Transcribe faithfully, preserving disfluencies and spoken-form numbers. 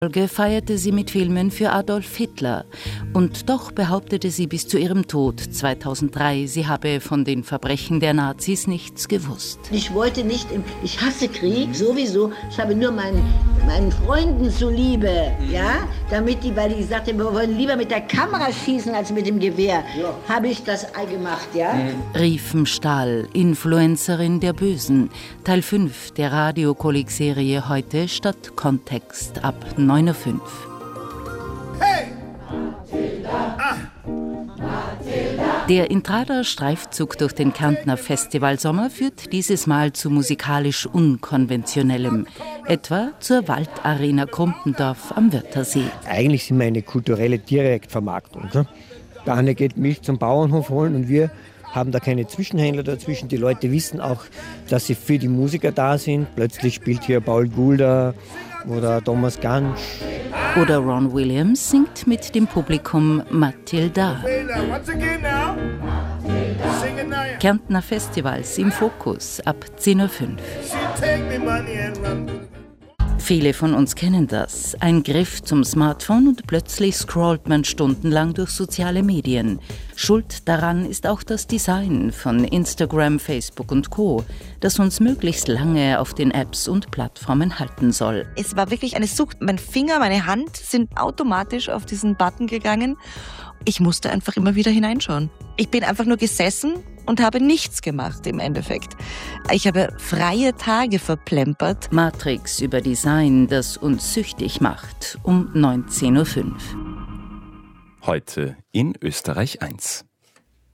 Folge feierte sie mit Filmen für Adolf Hitler. Und doch behauptete sie bis zu ihrem Tod zweitausenddrei, sie habe von den Verbrechen der Nazis nichts gewusst. Ich wollte nicht, im, ich hasse Krieg sowieso, ich habe nur meinen, meinen Freunden zuliebe, ja, damit die, weil die sagten, wir wollen lieber mit der Kamera schießen als mit dem Gewehr, ja. Habe ich das gemacht, ja. Riefenstahl, Influencerin der Bösen, Teil fünf der Radiokolleg-Serie heute statt Kontext ab neun Uhr fünf. Hey! Ah. Der Intrada-Streifzug durch den Kärntner Festivalsommer führt dieses Mal zu musikalisch Unkonventionellem, etwa zur Waldarena Krumpendorf am Wörthersee. Eigentlich sind wir eine kulturelle Direktvermarktung. Ne? Der eine geht Milch zum Bauernhof holen und wir haben da keine Zwischenhändler dazwischen. Die Leute wissen auch, dass sie für die Musiker da sind. Plötzlich spielt hier Paul Gulda oder Thomas Gansch. Oder Ron Williams singt mit dem Publikum Matilda. Kärntner Festivals im Fokus ab zehn Uhr fünf. Viele von uns kennen das. Ein Griff zum Smartphone und plötzlich scrollt man stundenlang durch soziale Medien. Schuld daran ist auch das Design von Instagram, Facebook und Co., das uns möglichst lange auf den Apps und Plattformen halten soll. Es war wirklich eine Sucht. Mein Finger, meine Hand sind automatisch auf diesen Button gegangen. Ich musste einfach immer wieder hineinschauen. Ich bin einfach nur gesessen und habe nichts gemacht im Endeffekt. Ich habe freie Tage verplempert. Matrix über Design, das uns süchtig macht, um neunzehn Uhr fünf. Heute in Österreich eins.